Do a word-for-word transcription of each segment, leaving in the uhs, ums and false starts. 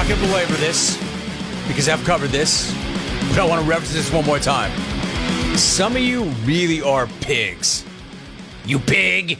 not going to belabor this because I've covered this, but I want to reference this one more time. Some of you really are pigs. You pig.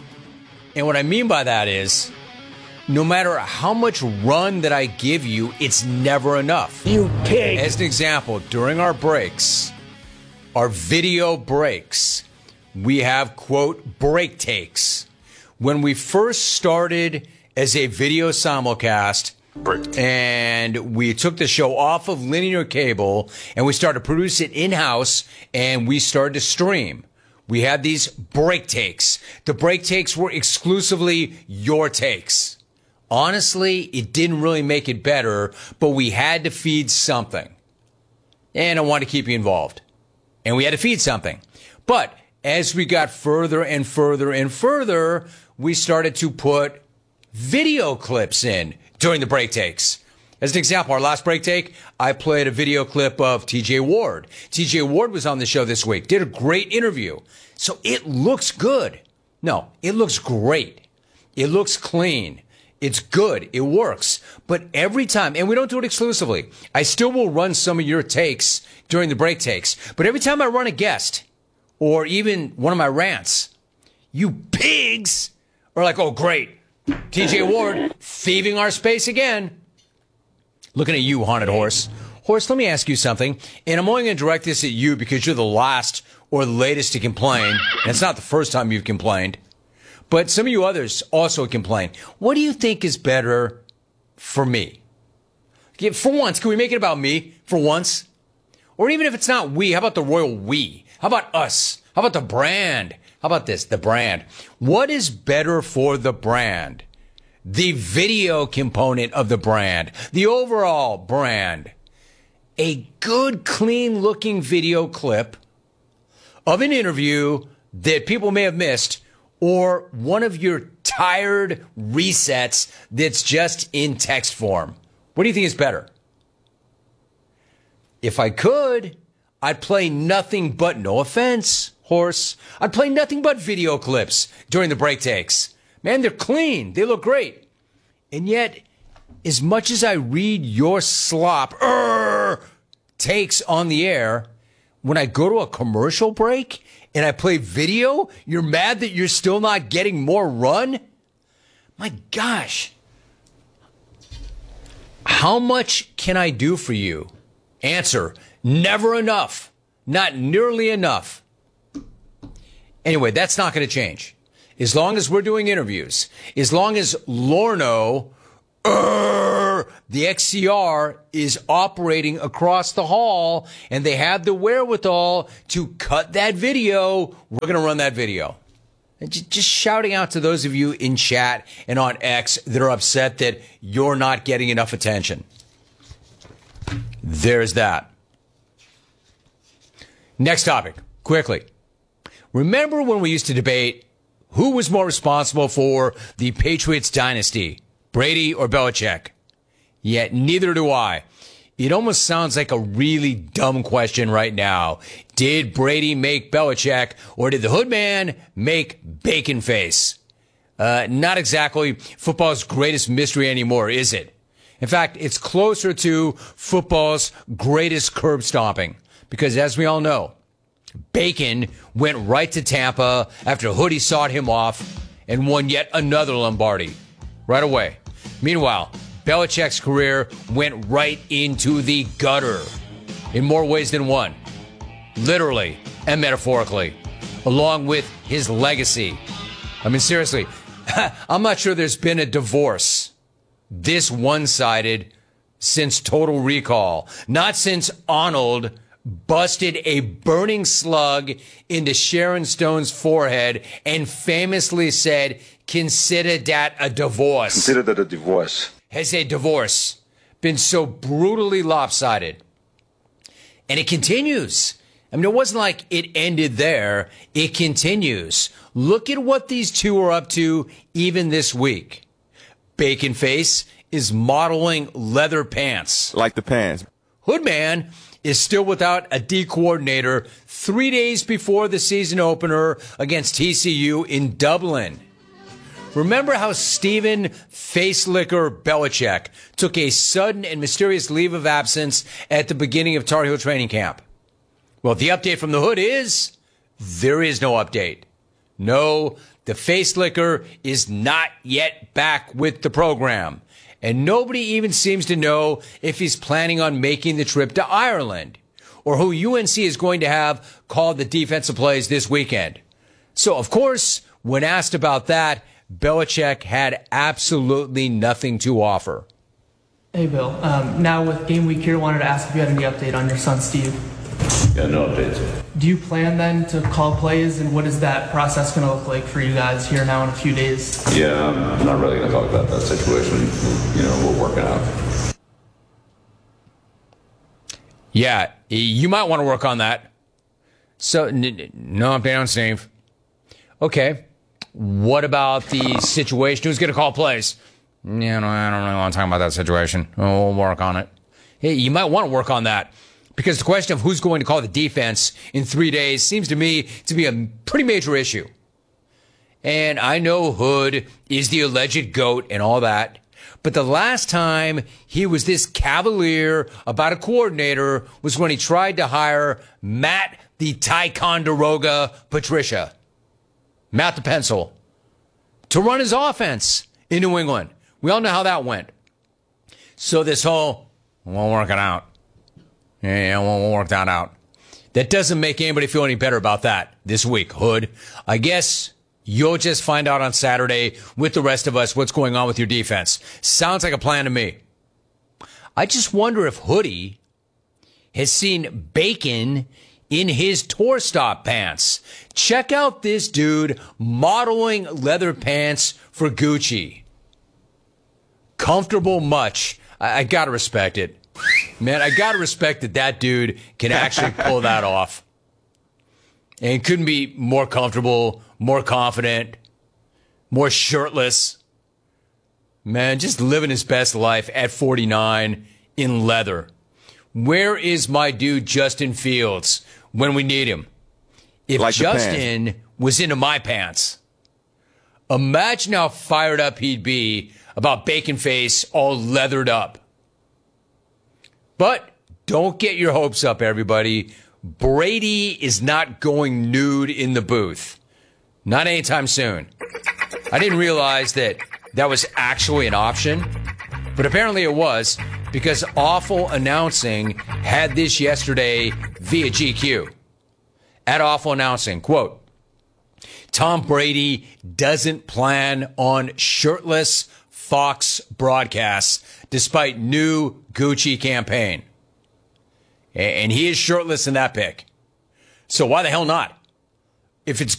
And what I mean by that is, no matter how much run that I give you, it's never enough. You pig. As an example, during our breaks, our video breaks, we have, quote, break takes. When we first started as a video simulcast, break. And we took the show off of linear cable and we started to produce it in-house and we started to stream. We had these break takes. The break takes were exclusively your takes. Honestly, it didn't really make it better, but we had to feed something. And I wanted to keep you involved. And we had to feed something. But as we got further and further and further, we started to put video clips in during the break takes. As an example, our last break take, I played a video clip of T J Ward. T J Ward was on the show this week, did a great interview. So it looks good. No, it looks great. It looks clean. It's good. It works. But every time, and we don't do it exclusively, I still will run some of your takes during the break takes. But every time I run a guest, or even one of my rants, you pigs are like, oh, great. T J Ward, thieving our space again. Looking at you, Haunted Horse. Horse, let me ask you something. And I'm only going to direct this at you because you're the last or the latest to complain. And it's not the first time you've complained. But some of you others also complain. What do you think is better for me? For once, can we make it about me? For once? Or even if it's not we, how about the royal we? How about us? How about the brand? How about this? The brand. What is better for the brand? The video component of the brand. The overall brand. A good, clean-looking video clip of an interview that people may have missed, or one of your tired resets that's just in text form. What do you think is better? If I could, I'd play nothing but, no offense, Horse, I'd play nothing but video clips during the break takes. Man, they're clean. They look great. And yet, as much as I read your slop er, takes on the air, when I go to a commercial break and I play video, you're mad that you're still not getting more run? My gosh. How much can I do for you? Answer, never enough. Not nearly enough. Anyway, that's not going to change. As long as we're doing interviews, as long as Lorno, er, the X C R, is operating across the hall and they have the wherewithal to cut that video, we're going to run that video. And just shouting out to those of you in chat and on X that are upset that you're not getting enough attention. There's that. Next topic, quickly. Remember when we used to debate who was more responsible for the Patriots dynasty, Brady or Belichick? Yet neither do I. It almost sounds like a really dumb question right now. Did Brady make Belichick, or did the Hoodman make Bacon Face? Uh, not exactly football's greatest mystery anymore, is it? In fact, it's closer to football's greatest curb stomping. Because as we all know, Bacon went right to Tampa after Hoodie sawed him off and won yet another Lombardi right away. Meanwhile, Belichick's career went right into the gutter in more ways than one, literally and metaphorically, along with his legacy. I mean, seriously, I'm not sure there's been a divorce this one-sided since Total Recall, not since Arnold busted a burning slug into Sharon Stone's forehead and famously said, consider that a divorce. Consider that a divorce. Has a divorce been so brutally lopsided? And it continues. I mean, it wasn't like it ended there. It continues. Look at what these two are up to even this week. Bacon Face is modeling leather pants. Like the pants. Hoodman is still without a D coordinator three days before the season opener against T C U in Dublin. Remember how Steven Facelicker Belichick took a sudden and mysterious leave of absence at the beginning of Tar Heel training camp? Well, the update from the hood is there is no update. No, the Facelicker is not yet back with the program. And nobody even seems to know if he's planning on making the trip to Ireland or who U N C is going to have call the defensive plays this weekend. So, of course, when asked about that, Belichick had absolutely nothing to offer. Hey, Bill. Um, now with game week here, wanted to ask if you had any update on your son, Steve. Yeah, no updates. Do you plan then to call plays, and what is that process going to look like for you guys here now in a few days? Yeah, I'm not really going to talk about that situation. You know, we're working out. Yeah, you might want to work on that. So, n- no update on Steve. Okay. What about the situation? Who's going to call plays? Yeah, no, I don't really want to talk about that situation. We'll work on it. Hey, you might want to work on that because the question of who's going to call the defense in three days seems to me to be a pretty major issue. And I know Hood is the alleged GOAT and all that, but the last time he was this cavalier about a coordinator was when he tried to hire Matt the Ticonderoga Patricia, Matt the Pencil, to run his offense in New England. We all know how that went. So this whole, we'll work it out. Yeah, yeah, we'll, we'll work that out. That doesn't make anybody feel any better about that this week, Hood. I guess you'll just find out on Saturday with the rest of us what's going on with your defense. Sounds like a plan to me. I just wonder if Hoodie has seen bacon in his tour stop pants. Check out this dude modeling leather pants for Gucci. Comfortable much. I, I gotta respect it. Man, I gotta respect that that dude can actually pull that off. And couldn't be more comfortable, more confident, more shirtless. Man, just living his best life at forty-nine in leather. Where is my dude Justin Fields when we need him? If like Justin was into my pants, imagine how fired up he'd be about Bacon Face all leathered up. But don't get your hopes up, everybody. Brady is not going nude in the booth. Not anytime soon. I didn't realize that that was actually an option, but apparently it was because Awful Announcing had this yesterday via G Q. At Awful Announcing, quote, Tom Brady doesn't plan on shirtless Fox broadcasts despite new Gucci campaign. And he is shirtless in that pic. So why the hell not? If it's